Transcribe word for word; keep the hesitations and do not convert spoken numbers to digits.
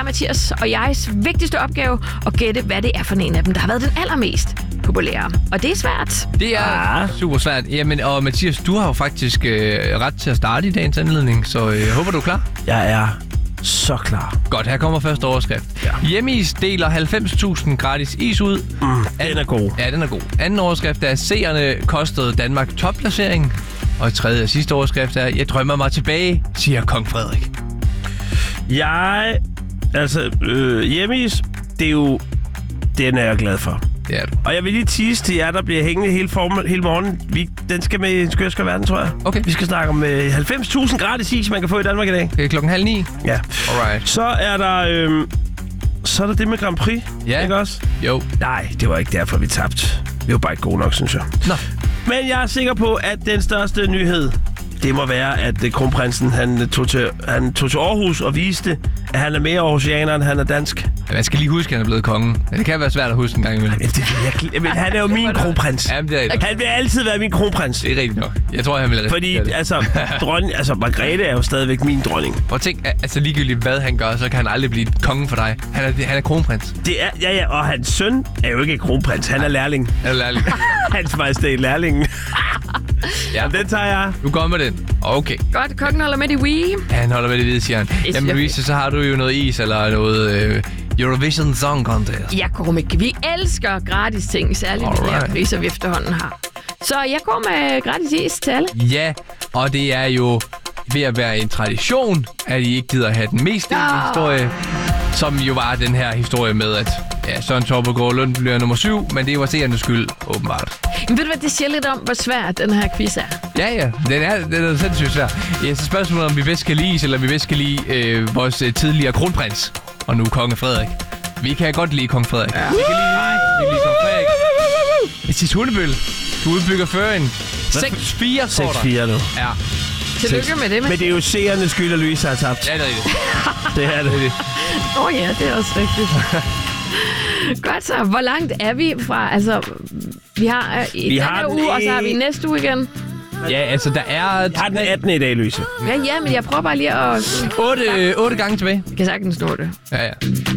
Mathias og jegs vigtigste opgave at gætte, hvad det er for en af dem, der har været den allermest populære. Og det er svært. Det er ah. super svært. Jamen, og Mathias, du har jo faktisk øh, ret til at starte i dagens anledning, så jeg øh, håber, du er klar. Jeg er så klar. Godt, her kommer første overskrift. Ja. Hjemmeis deler halvfems tusind gratis is ud. Mm, den er god. Ja, den er god. Anden overskrift er, seerne kostede Danmark topplacering. Og tredje og sidste overskrift er, jeg drømmer mig tilbage, siger kong Frederik. Jeg... Altså, øh, hjemmeis, det er jo... Den er jeg glad for. Det er du. Og jeg vil lige tease til jer, der bliver hængende hele, form- hele morgen. Vi, den skal med i en skørskør verden, tror jeg. Okay. Vi skal snakke om øh, halvfems tusind gratis is, man kan få i Danmark i dag. Okay, klokken halv ni? Ja. Alright. Så er der... Øh, så er der det med Grand Prix, ja. Ikke også? Jo. Nej, det var ikke derfor, vi tabte. Vi var bare ikke gode nok, synes jeg. Nå. Men jeg er sikker på, at den største nyhed, det må være, at kronprinsen han tog, til, han tog til Aarhus og viste, at han er mere aarhusianer, end han er dansk. Ja, man skal lige huske, at han er blevet kongen. Men det kan være svært at huske en gang imellem. Jamen, det er jeg, men han er jo min kronprins. Jamen, det er rigtigt. Han vil altid være min kronprins. Det er rigtigt nok. Jeg tror, han vil have Fordi, altså, dronning, altså, Margrethe er jo stadigvæk min dronning. Prøv at tænk, altså ligegyldigt hvad han gør, så kan han aldrig blive kongen for dig. Han er, han er kronprins. Det er, ja, ja, og hans søn er jo ikke kronprins. Han er lærling. Han er lærling. Hans majestæt lærlingen. Ja, den tager jeg. Du går med den. Okay. Godt, kongen holder med i Wii. Ja, han holder med det hvide, siger han. Jamen, Louise, så har du jo noget is eller noget øh, Eurovision Song Contest. Jeg går med. Vi elsker gratis ting, særligt med de her priser, vi efterhånden har. Så jeg går med gratis is til alle. Ja, og det er jo ved at være en tradition, at I ikke gider have den mest delte oh. historie, som jo var den her historie med, at ja, Søren Torpegaard Lund bliver nummer syv, men det var seernes skyld, åbenbart. Men ved du hvad, det siger lidt om, hvor svært den her quiz er. Ja, ja. Den er, den er sindssygt svær. Ja, så spørgsmålet om vi bedst kan lide, eller vi bedst kan lide øh, vores øh, tidligere kronprins, og nu konge Frederik. Vi kan godt lide kong Frederik. Ja. Vi kan lide, nej, vi kan lide kong Frederik. Sis Hundebøl, du udbygger føringen. seks fire står der. seks fire nu. Ja. Tillykke med det, men det er jo seernes skyld, at Louise har tabt. Ja, det er det. Det er det. Åh oh, ja, det er også rigtigt. Godt så. Hvor langt er vi fra, altså, vi har øh, i vi den har her den uge, i... og så har vi næste uge igen. Ja, altså, der er... Jeg har den attende i dag, Louise. Ja, ja, men jeg prøver bare lige at... otte, otte gange tilbage. Jeg kan sagtens nå det. Ja, ja.